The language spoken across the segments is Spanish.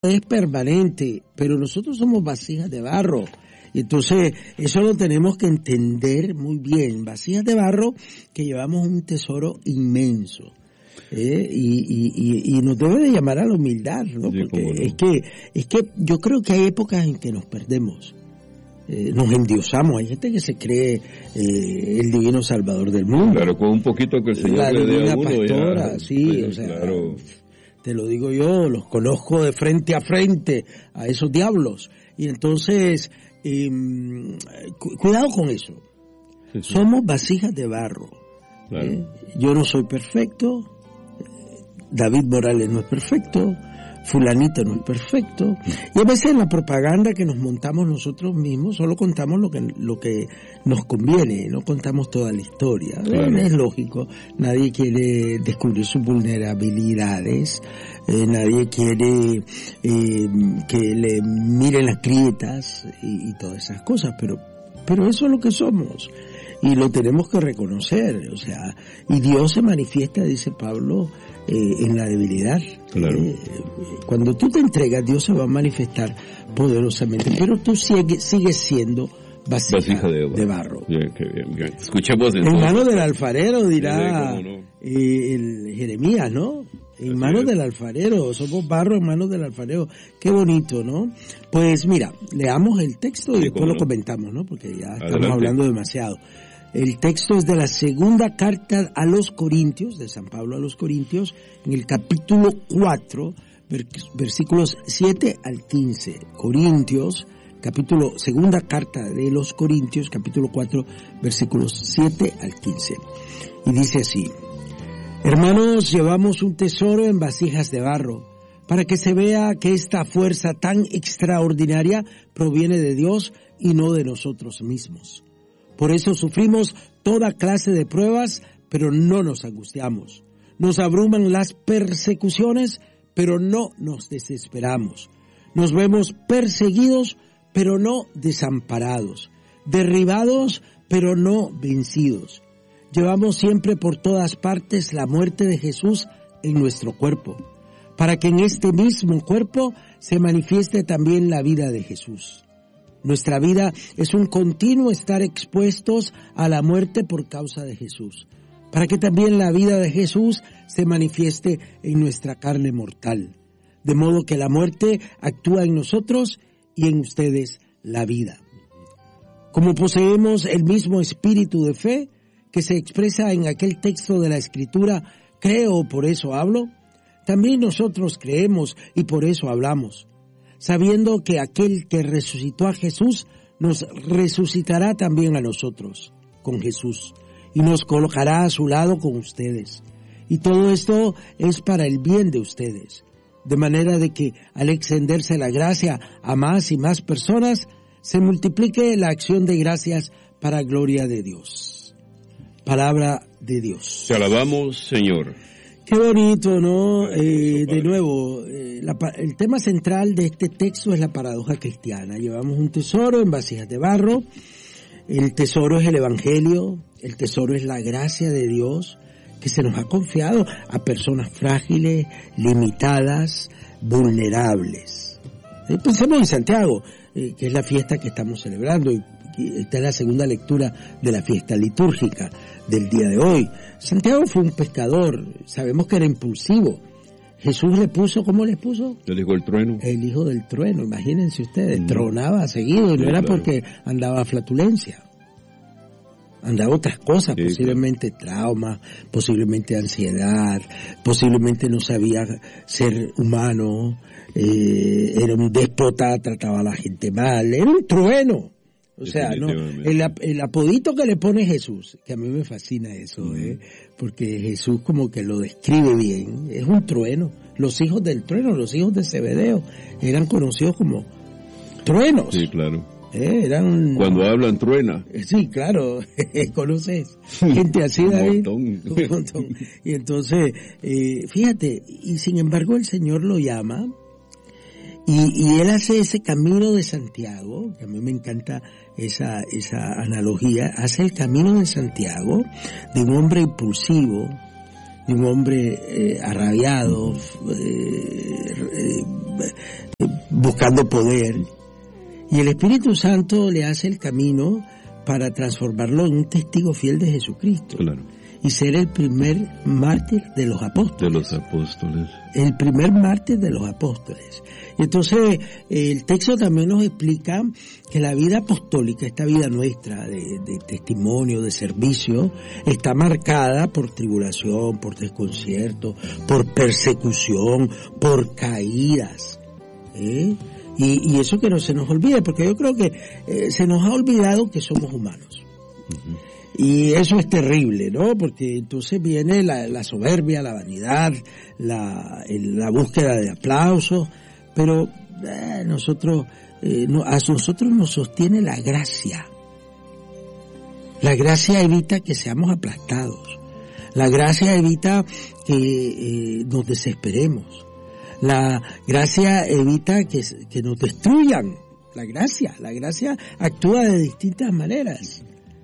es permanente, pero nosotros somos vasijas de barro. Y entonces, eso lo tenemos que entender muy bien. Vasijas de barro que llevamos un tesoro inmenso. Y nos debe de llamar a la humildad, ¿no? Sí, porque es que yo creo que hay épocas en que nos perdemos. Nos endiosamos. Hay gente que se cree el divino salvador del mundo. Claro, con un poquito que el Señor la le dé a divina uno pastora, ya. sí, o sea, claro. Te lo digo yo, los conozco de frente a frente a esos diablos. Y entonces, cuidado con eso. Sí, sí. Somos vasijas de barro. Claro. Yo no soy perfecto, David Morales no es perfecto, fulanito no es perfecto, y a veces en la propaganda que nos montamos nosotros mismos solo contamos lo que nos conviene, no contamos toda la historia. Claro. Es lógico, nadie quiere descubrir sus vulnerabilidades, nadie quiere que le miren las grietas y todas esas cosas, pero eso es lo que somos. Y lo tenemos que reconocer, o sea, y Dios se manifiesta, dice Pablo, en la debilidad. Claro. Cuando tú te entregas, Dios se va a manifestar poderosamente, pero tú sigues siendo vasija de barro. Bien, qué bien. Escuchemos en manos del alfarero, dirá no. el Jeremías, ¿no? En Así manos es. del alfarero, somos barro en manos del alfarero. Qué bonito, ¿no? Pues mira, leamos el texto y Sí, después cómo lo no. comentamos, ¿no? Porque ya estamos Adelante. hablando demasiado. El texto es de la segunda carta a los Corintios, de San Pablo a los Corintios, en el capítulo 4, versículos 7 al 15. Corintios, segunda carta de los Corintios, capítulo 4, versículos 7 al 15. Y dice así: Hermanos, llevamos un tesoro en vasijas de barro, para que se vea que esta fuerza tan extraordinaria proviene de Dios y no de nosotros mismos. Por eso sufrimos toda clase de pruebas, pero no nos angustiamos. Nos abruman las persecuciones, pero no nos desesperamos. Nos vemos perseguidos, pero no desamparados. Derribados, pero no vencidos. Llevamos siempre por todas partes la muerte de Jesús en nuestro cuerpo, para que en este mismo cuerpo se manifieste también la vida de Jesús. Nuestra vida es un continuo estar expuestos a la muerte por causa de Jesús, para que también la vida de Jesús se manifieste en nuestra carne mortal, de modo que la muerte actúa en nosotros y en ustedes la vida. Como poseemos el mismo espíritu de fe que se expresa en aquel texto de la Escritura, creo, por eso hablo, también nosotros creemos y por eso hablamos, sabiendo que aquel que resucitó a Jesús nos resucitará también a nosotros con Jesús y nos colocará a su lado con ustedes. Y todo esto es para el bien de ustedes, de manera de que al extenderse la gracia a más y más personas, se multiplique la acción de gracias para gloria de Dios. Palabra de Dios. Te alabamos, Señor. Qué bonito, ¿no? Padre. De nuevo, el tema central de este texto es la paradoja cristiana. Llevamos un tesoro en vasijas de barro. El tesoro es el Evangelio. El tesoro es la gracia de Dios que se nos ha confiado a personas frágiles, limitadas, vulnerables. Pensemos en Santiago, que es la fiesta que estamos celebrando, y esta es la segunda lectura de la fiesta litúrgica del día de hoy. Santiago fue un pescador, sabemos que era impulsivo. Jesús le puso, ¿cómo le puso? Le dijo el trueno. El hijo del trueno, imagínense ustedes, tronaba seguido, y no era claro. porque andaba a flatulencia. Andaba otras cosas, Sí, posiblemente trauma, posiblemente ansiedad, posiblemente no sabía ser humano, era un déspota, trataba a la gente mal, era un trueno. O sea, no, el apodito que le pone Jesús, que a mí me fascina eso, porque Jesús como que lo describe bien, es un trueno. Los hijos del trueno, los hijos de Zebedeo, eran conocidos como truenos. Sí, claro. Eran... Cuando hablan, truena. Sí, claro, conoces gente así, David. Un montón. Y entonces, fíjate, y sin embargo el Señor lo llama, y él hace ese camino de Santiago, que a mí me encanta esa analogía, hace el camino de Santiago de un hombre impulsivo, de un hombre arrabiado, buscando poder. Y el Espíritu Santo le hace el camino para transformarlo en un testigo fiel de Jesucristo. Claro. Y ser el primer mártir de los apóstoles. De los apóstoles. El primer mártir de los apóstoles. Y entonces el texto también nos explica que la vida apostólica, esta vida nuestra de testimonio, de servicio, está marcada por tribulación, por desconcierto, por persecución, por caídas. Y eso que no se nos olvide, porque yo creo que se nos ha olvidado que somos humanos. Uh-huh. Y eso es terrible, ¿no? Porque entonces viene la soberbia, la vanidad, la búsqueda de aplausos, pero a nosotros nos sostiene la gracia. La gracia evita que seamos aplastados. La gracia evita que nos desesperemos. La gracia evita que nos destruyan. La gracia actúa de distintas maneras.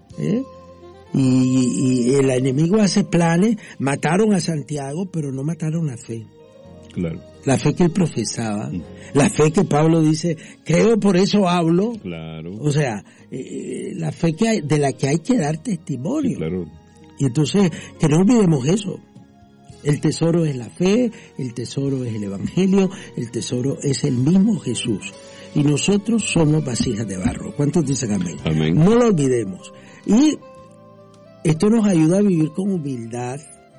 Y el enemigo hace planes. Mataron a Santiago, pero no mataron la fe. Claro. La fe que él profesaba, la fe que Pablo dice, creo, por eso hablo. Claro. O sea, la fe de la que hay que dar testimonio. Sí, claro. Y entonces, que no olvidemos eso. El tesoro es la fe, el tesoro es el Evangelio, el tesoro es el mismo Jesús. Y nosotros somos vasijas de barro. ¿Cuántos dicen amén? Amén. No lo olvidemos. Y esto nos ayuda a vivir con humildad,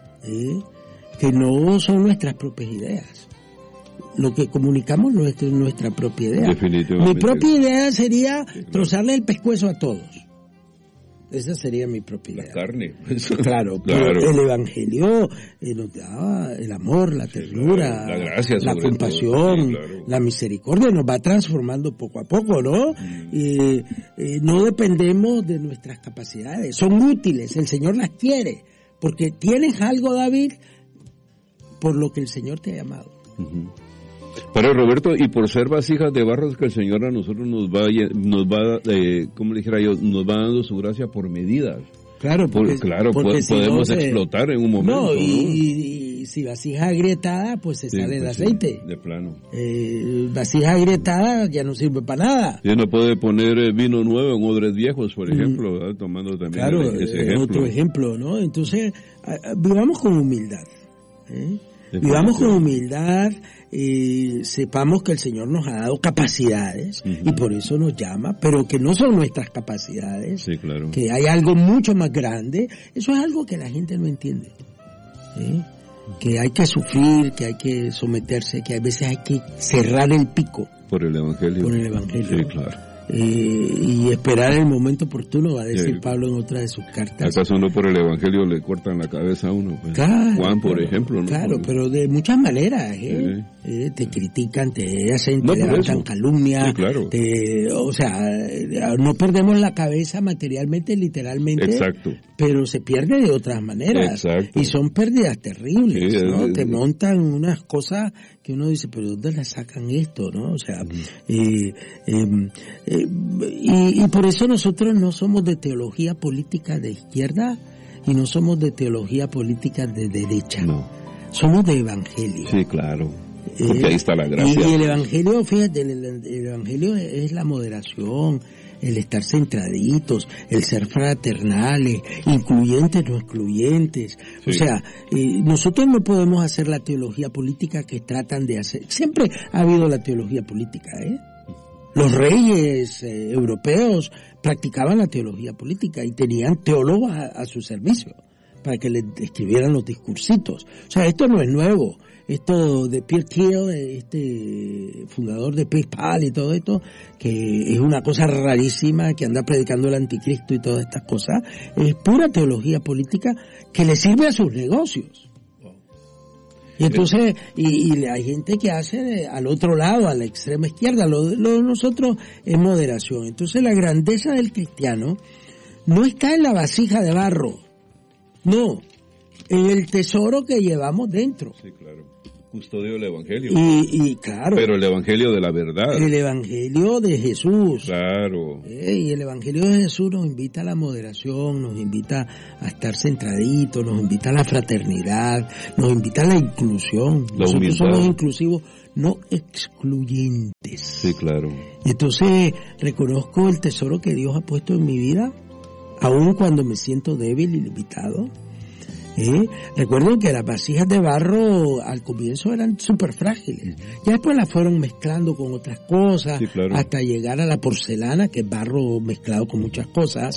que no son nuestras propias ideas. Lo que comunicamos no es nuestra propia idea. Definitivamente. Mi propia idea sería trozarle el pescuezo a todos. Esa sería mi propia idea. La carne. Claro, pero el Evangelio nos da el amor, la ternura, la gracia, la compasión, sí, claro, la misericordia, nos va transformando poco a poco, ¿no? No dependemos de nuestras capacidades, son útiles, el Señor las quiere, porque tienes algo, David, por lo que el Señor te ha llamado. Uh-huh. Pero Roberto, y por ser vasijas de barro es que el Señor a nosotros nos va como le dijera yo, nos va dando su gracia por medidas. Claro, porque si podemos explotar en un momento. No, y si vasija agrietada, pues se sale el aceite. Sí, de plano. Vasija agrietada ya no sirve para nada. Ya no puede poner vino nuevo en odres viejos, por ejemplo, ¿verdad? Tomando también ese ejemplo. Otro ejemplo, ¿no? Entonces, vivamos con humildad. Vivamos con humildad, sepamos que el Señor nos ha dado capacidades y por eso nos llama, pero que no son nuestras capacidades, sí, claro, que hay algo mucho más grande. Eso es algo que la gente no entiende, que hay que sufrir, que hay que someterse, que a veces hay que cerrar el pico por el Evangelio. Sí, claro. Y esperar el momento oportuno, va a decir Pablo en otra de sus cartas. ¿Acaso no por el Evangelio le cortan la cabeza a uno? Pues? Claro, Juan, por ejemplo. ¿no? Claro, pero de muchas maneras. Te critican, te hacen, te levantan calumnia. Sí, claro. O sea, no perdemos la cabeza materialmente, literalmente. Exacto. Pero se pierde de otras maneras. Exacto. Y son pérdidas terribles, sí, ¿no? Te montan unas cosas que uno dice, pero ¿dónde la sacan esto, no? O sea, y por eso nosotros no somos de teología política de izquierda y no somos de teología política de derecha. No. Somos de evangelio. Sí, claro. Porque ahí está la gracia. Y el evangelio, fíjate, el evangelio es la moderación, el estar centraditos, el ser fraternales, incluyentes, no excluyentes. Sí. O sea, nosotros no podemos hacer la teología política que tratan de hacer. Siempre ha habido la teología política, Los reyes europeos practicaban la teología política y tenían teólogos a su servicio para que les escribieran los discursitos. O sea, esto no es nuevo. Esto de Pierre Thiel, fundador de PayPal y todo esto, que es una cosa rarísima, que anda predicando el anticristo y todas estas cosas, es pura teología política que le sirve a sus negocios. Y entonces, y hay gente que hace al otro lado, a la extrema izquierda, lo de nosotros es moderación. Entonces la grandeza del cristiano no está en la vasija de barro, no, en el tesoro que llevamos dentro. Sí, claro. Custodio del Evangelio. Y claro. Pero el Evangelio de la verdad. El Evangelio de Jesús. Claro. Y el Evangelio de Jesús nos invita a la moderación, nos invita a estar centraditos, nos invita a la fraternidad, nos invita a la inclusión. Nosotros somos inclusivos, no excluyentes. Sí, claro. Y entonces reconozco el tesoro que Dios ha puesto en mi vida, aun cuando me siento débil y limitado. Recuerden que las vasijas de barro al comienzo eran súper frágiles. Ya después las fueron mezclando con otras cosas, sí, claro, hasta llegar a la porcelana, que es barro mezclado con muchas cosas,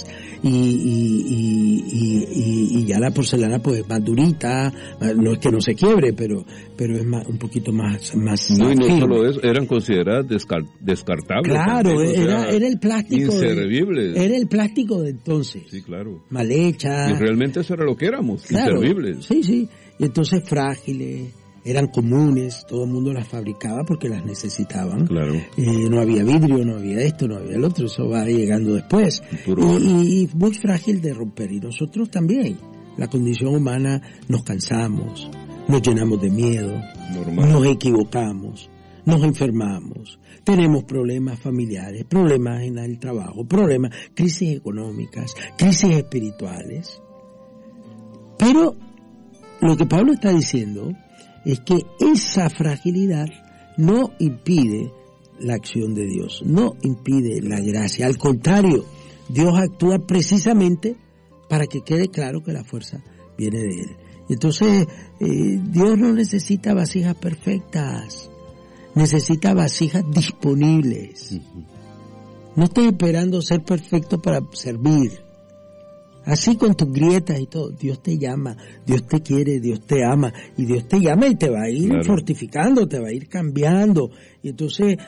y ya la porcelana pues es más durita, no es que no se quiebre, pero es más, un poquito más no, y no firme. solo eso, eran consideradas descartables. Claro, también, era el plástico. Inservibles. Era el plástico de entonces. Sí, claro. Mal hecha. Y realmente eso era lo que éramos, claro, inservibles. Sí, sí. Y entonces frágiles, eran comunes, todo el mundo las fabricaba porque las necesitaban. Claro. No había vidrio, no había esto, no había el otro, eso va llegando después. Y muy frágil de romper. Y nosotros también. La condición humana, nos cansamos, nos llenamos de miedo, normal, nos equivocamos, nos enfermamos, tenemos problemas familiares, problemas en el trabajo, problemas, crisis económicas, crisis espirituales. Pero lo que Pablo está diciendo es que esa fragilidad no impide la acción de Dios, no impide la gracia. Al contrario, Dios actúa precisamente para que quede claro que la fuerza viene de Él. Entonces, Dios no necesita vasijas perfectas, necesita vasijas disponibles. No estés esperando ser perfecto para servir. Así con tus grietas y todo, Dios te llama, Dios te quiere, Dios te ama, y Dios te llama y te va a ir fortificando, te va a ir cambiando. Y entonces,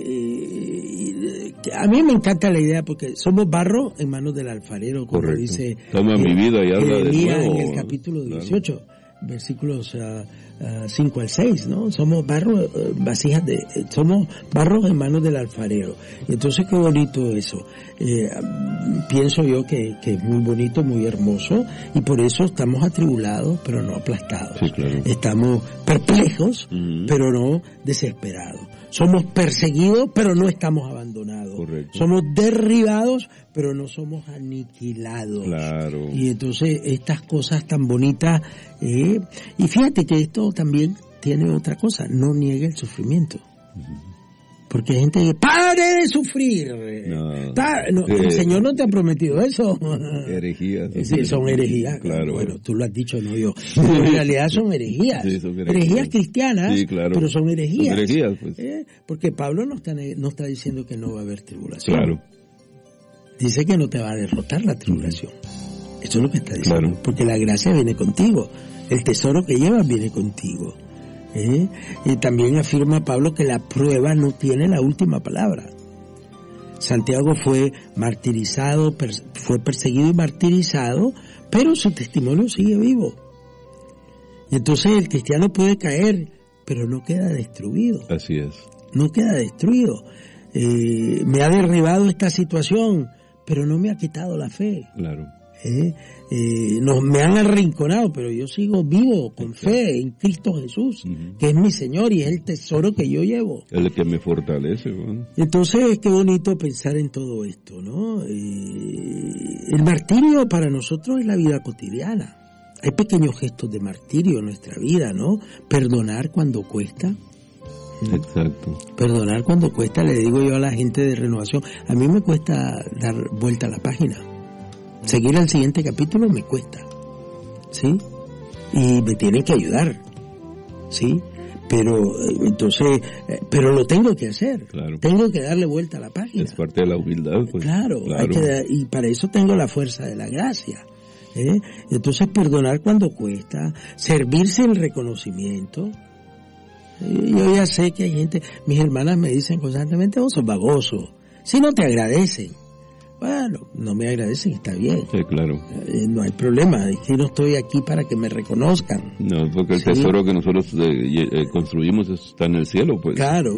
a mí me encanta la idea porque somos barro en manos del alfarero, como correcto, dice toma mi vida y hazla de nuevo. En el capítulo 18. Versículos 5 al 6, ¿no? Somos barro, vasijas somos barros en manos del alfarero. Y entonces qué bonito eso. Pienso yo que es muy bonito, muy hermoso, y por eso estamos atribulados, pero no aplastados. Sí, claro. Estamos perplejos, pero no desesperados. Somos perseguidos, pero no estamos abandonados. Correcto. Somos derribados, pero no somos aniquilados. Claro. Y entonces estas cosas tan bonitas, y fíjate que esto también tiene otra cosa, no niegue el sufrimiento. Porque hay gente que ¡pare de sufrir! El Señor no te ha prometido eso. Herejías. Sí, son herejías. Claro. Bueno, tú lo has dicho, no yo. Pero en realidad son herejías. Sí, son herejías cristianas, sí, claro, pero son herejías. Son herejías, pues. Porque Pablo no está diciendo que no va a haber tribulación. Claro. Dice que no te va a derrotar la tribulación. Eso es lo que está diciendo. Claro. Porque la gracia viene contigo. El tesoro que llevas viene contigo. Y también afirma Pablo que la prueba no tiene la última palabra. Santiago fue martirizado, fue perseguido y martirizado, pero su testimonio sigue vivo. Y entonces el cristiano puede caer, pero no queda destruido. Así es. No queda destruido. Me ha derribado esta situación, pero no me ha quitado la fe. Claro. Me han arrinconado, pero yo sigo vivo con fe en Cristo Jesús, que es mi Señor y es el tesoro que yo llevo. El que me fortalece. Bueno. Entonces, qué bonito pensar en todo esto, ¿no? El martirio para nosotros es la vida cotidiana. Hay pequeños gestos de martirio en nuestra vida, ¿no? Perdonar cuando cuesta. Exacto. Perdonar cuando cuesta, le digo yo a la gente de Renovación, a mí me cuesta dar vuelta a la página. Seguir al siguiente capítulo me cuesta, ¿sí? Y me tienen que ayudar, ¿sí? Pero lo tengo que hacer. Claro. Tengo que darle vuelta a la página. Es parte de la humildad, pues. Claro. Y para eso tengo la fuerza de la gracia. Entonces perdonar cuando cuesta, servirse el reconocimiento. Yo ya sé que hay gente, mis hermanas me dicen constantemente, vos sos vagoso, si no te agradecen. Bueno, no me agradecen, está bien. Sí, claro. No hay problema, es que no estoy aquí para que me reconozcan. No, porque el tesoro que nosotros construimos está en el cielo, pues. Claro.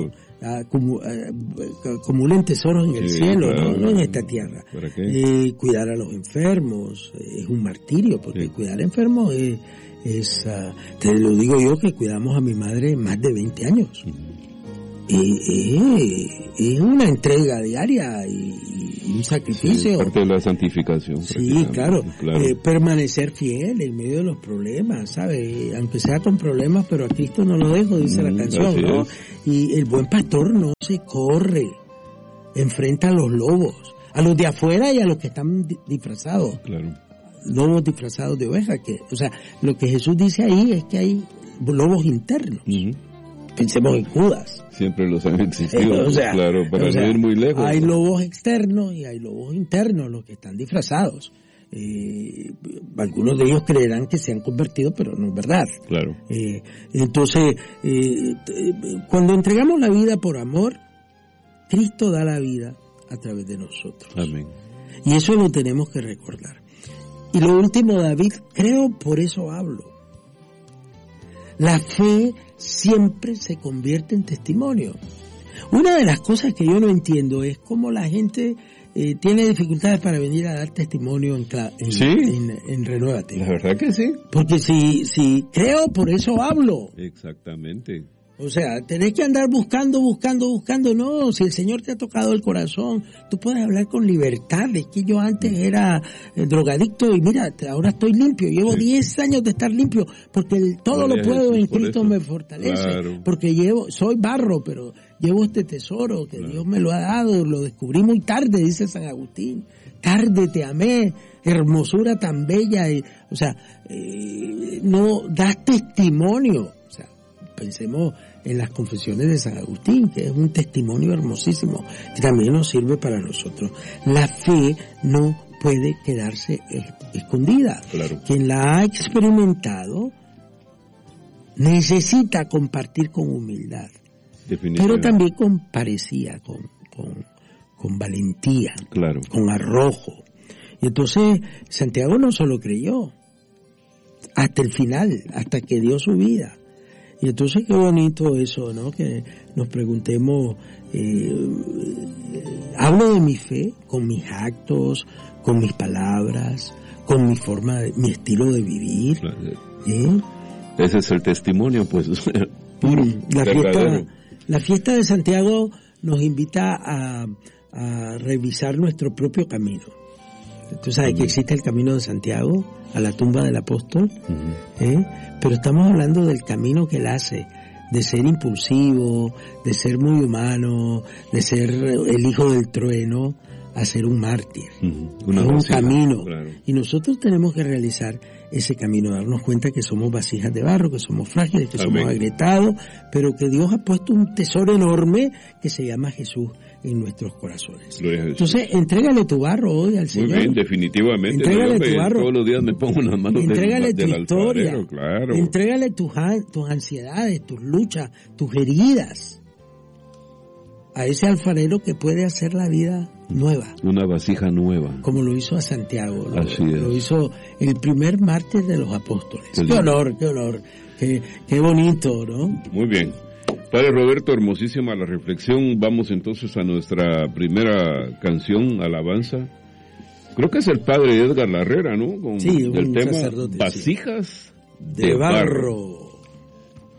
Acumulen tesoros en el cielo, claro, no en esta tierra. ¿Para qué? Cuidar a los enfermos es un martirio, porque cuidar a enfermos te lo digo yo, que cuidamos a mi madre más de 20 años. Es una entrega diaria y un sacrificio. Sí, parte de la santificación. Sí, claro. Permanecer fiel en medio de los problemas, ¿sabe? Aunque sea con problemas, pero a Cristo no lo dejo, dice la canción, ¿no? Y el buen pastor no se corre, enfrenta a los lobos, a los de afuera y a los que están disfrazados. Claro. Lobos disfrazados de ovejas, o sea, lo que Jesús dice ahí es que hay lobos internos. Pensemos en Judas. Siempre los han existido, claro, para no ir muy lejos. Hay lobos externos y hay lobos internos, los que están disfrazados. Algunos de ellos creerán que se han convertido, pero no es verdad. Claro. Entonces, cuando entregamos la vida por amor, Cristo da la vida a través de nosotros. Amén. Y eso lo tenemos que recordar. Y lo último, David, creo, por eso hablo. La fe siempre se convierte en testimonio. Una de las cosas que yo no entiendo es cómo la gente tiene dificultades para venir a dar testimonio en Renuévate. La verdad que sí. Porque si creo, por eso hablo. Exactamente. O sea, tenés que andar buscando. No, si el Señor te ha tocado el corazón, tú puedes hablar con libertad. Es que yo antes era drogadicto y mira, ahora estoy limpio. Llevo 10 años de estar limpio porque todo lo puedo en Cristo me fortalece. Claro. Porque soy barro, pero llevo este tesoro que Dios me lo ha dado. Lo descubrí muy tarde, dice San Agustín. Tarde te amé, hermosura tan bella. No das testimonio. Pensemos en las confesiones de San Agustín, que es un testimonio hermosísimo, que también nos sirve para nosotros. La fe no puede quedarse escondida. Claro. Quien la ha experimentado necesita compartir con humildad, pero también con parecía, con valentía, claro, con arrojo. Y entonces Santiago no solo creyó, hasta el final, hasta que dio su vida. Y entonces qué bonito eso, ¿no? Que nos preguntemos, hablo de mi fe con mis actos, con mis palabras, con mi forma, mi estilo de vivir. Ese es el testimonio, pues, puro, verdadero. La fiesta de Santiago nos invita a revisar nuestro propio camino. Tú sabes que existe el camino de Santiago a la tumba del apóstol, pero estamos hablando del camino que él hace, de ser impulsivo, de ser muy humano, de ser el hijo del trueno, a ser un mártir. Es un camino, claro. Y nosotros tenemos que realizar ese camino, darnos cuenta que somos vasijas de barro, que somos frágiles, que somos agrietados, pero que Dios ha puesto un tesoro enorme que se llama Jesús en nuestros corazones. Entonces, entrégale tu barro hoy al Señor. Muy bien, definitivamente. Entrégale tu barro. Todos los días me pongo en las manos entrégale del historia, alfarero, claro. Entrégale tus ansiedades, tus luchas, tus heridas a ese alfarero que puede hacer la vida nueva. Una vasija nueva. Como lo hizo a Santiago. Lo hizo el primer mártir de los apóstoles. Qué honor. Qué bonito, ¿no? Muy bien. Padre Roberto, hermosísima la reflexión. Vamos entonces a nuestra primera canción, alabanza. Creo que es el padre Edgar Larrera, ¿no? Con el tema Vasijas de barro.